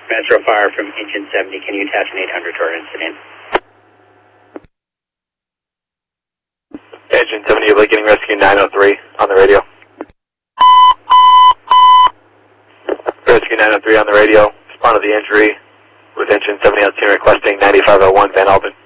Metro Fire from Engine 70, can you attach an 800 to our incident? Engine 70, Lake getting rescue 903 on the radio. Rescue 903 on the radio. Respond to the injury with Engine 70 on scene requesting 9501 Van Alden.